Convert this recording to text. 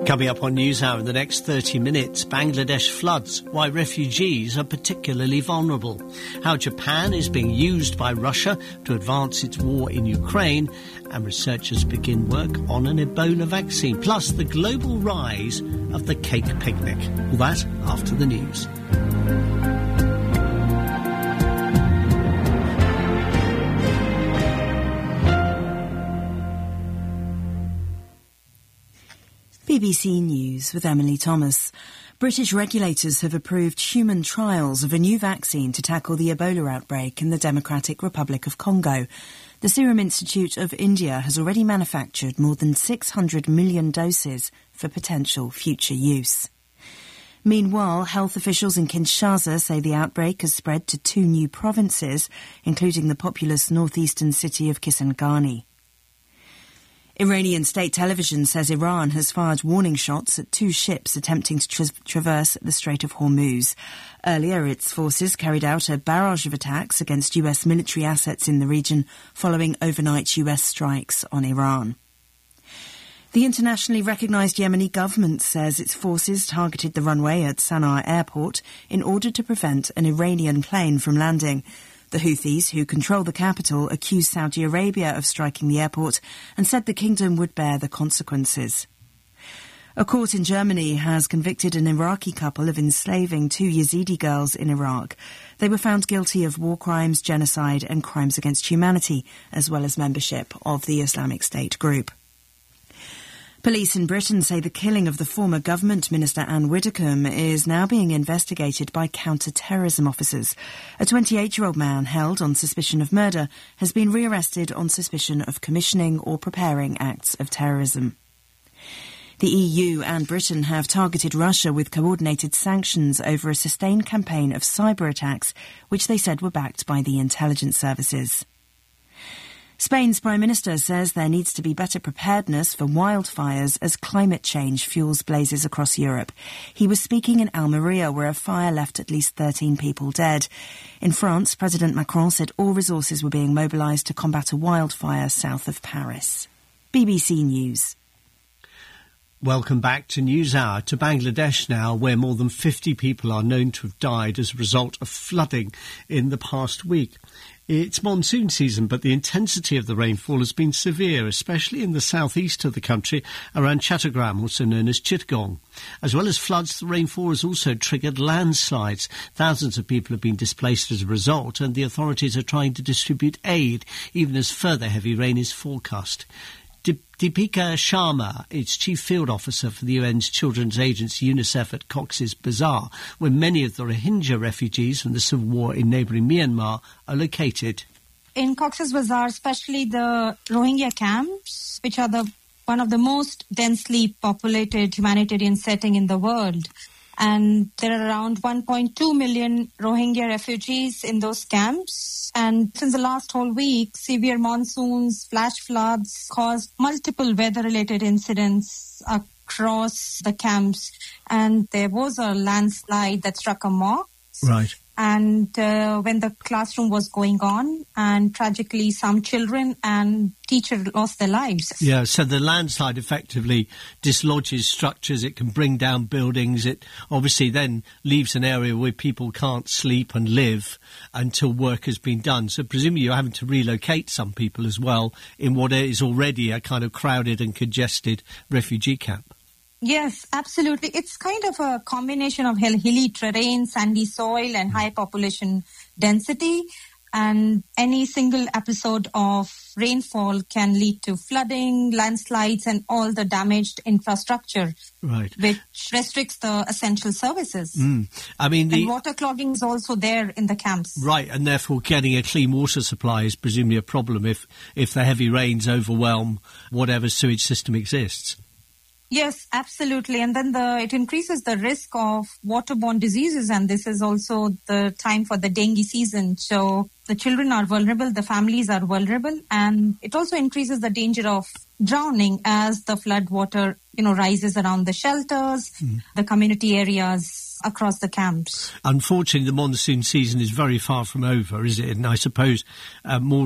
Coming up on NewsHour in the next 30 minutes, Bangladesh floods, why refugees are particularly vulnerable, how Japan is being used by Russia to advance its war in Ukraine, and researchers begin work on an Ebola vaccine, plus the global rise of the cake picnic. All that after the news. BBC News with Emily Thomas. British regulators have approved human trials of a new vaccine to tackle the Ebola outbreak in the Democratic Republic of Congo. The Serum Institute of India has already manufactured more than 600 million doses for potential future use. Meanwhile, health officials in Kinshasa say the outbreak has spread to 2 new provinces, including the populous northeastern city of Kisangani. Iranian state television says Iran has fired warning shots at 2 ships attempting to traverse the Strait of Hormuz. Earlier, its forces carried out a barrage of attacks against US military assets in the region following overnight US strikes on Iran. The internationally recognised Yemeni government says its forces targeted the runway at Sana'a airport in order to prevent an Iranian plane from landing. The Houthis, who control the capital, accused Saudi Arabia of striking the airport and said the kingdom would bear the consequences. A court in Germany has convicted an Iraqi couple of enslaving 2 Yazidi girls in Iraq. They were found guilty of war crimes, genocide and crimes against humanity, as well as membership of the Islamic State group. Police in Britain say the killing of the former government minister Anne Widdecombe is now being investigated by counter-terrorism officers. A 28-year-old man held on suspicion of murder has been rearrested on suspicion of commissioning or preparing acts of terrorism. The EU and Britain have targeted Russia with coordinated sanctions over a sustained campaign of cyber attacks, which they said were backed by the intelligence services. Spain's Prime Minister says there needs to be better preparedness for wildfires as climate change fuels blazes across Europe. He was speaking in Almeria, where a fire left at least 13 people dead. In France, President Macron said all resources were being mobilised to combat a wildfire south of Paris. BBC News. Welcome back to NewsHour. To Bangladesh now, where more than 50 people are known to have died as a result of flooding in the past week. It's monsoon season, but the intensity of the rainfall has been severe, especially in the southeast of the country, around Chattogram, also known as Chittagong. As well as floods, the rainfall has also triggered landslides. Thousands of people have been displaced as a result, and the authorities are trying to distribute aid, even as further heavy rain is forecast. Deepika Sharma, its chief field officer for the UN's children's agency UNICEF at Cox's Bazar, where many of the Rohingya refugees from the civil war in neighbouring Myanmar are located. In Cox's Bazar, especially the Rohingya camps, which are one of the most densely populated humanitarian setting in the world. And there are around 1.2 million Rohingya refugees in those camps. And since the last whole week, severe monsoons, flash floods caused multiple weather-related incidents across the camps. And there was a landslide that struck a mosque. Right. And when the classroom was going on, and tragically some children and teachers lost their lives. Yeah, so the landslide effectively dislodges structures, it can bring down buildings, it obviously then leaves an area where people can't sleep and live until work has been done. So presumably you're having to relocate some people as well in what is already a kind of crowded and congested refugee camp. Yes, absolutely. It's kind of a combination of hilly terrain, sandy soil and high population density. And any single episode of rainfall can lead to flooding, landslides and all the damaged infrastructure, right, which restricts the essential services. I mean, and water clogging is also there in the camps. Right, and therefore getting a clean water supply is presumably a problem if the heavy rains overwhelm whatever sewage system exists. Yes, absolutely. And then it increases the risk of waterborne diseases. And this is also the time for the dengue season. So the children are vulnerable, the families are vulnerable, and it also increases the danger of drowning as the flood water, rises around the shelters, the community areas across the camps. Unfortunately, the monsoon season is very far from over, is it? And I suppose more